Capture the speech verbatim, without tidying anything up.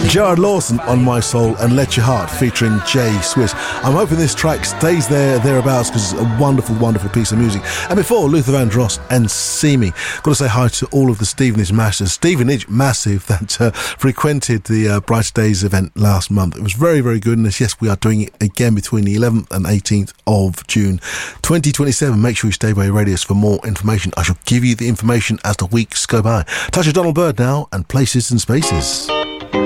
Jared Lawson on My Soul and Let Your Heart featuring Jay Swiss. I'm hoping this track stays there, thereabouts, because it's a wonderful, wonderful piece of music. And before, Luther Vandross and See Me. Got to say hi to all of the Stevenage Masters. Stevenage Massive that uh, frequented the uh, Bright Days event last month. It was very, very good. And yes, we are doing it again between the eleventh and eighteenth of June twenty twenty-seven. Make sure you stay by your radios for more information. I shall give you the information as the weeks go by. Touch of Donald Byrd now and Places and Spaces.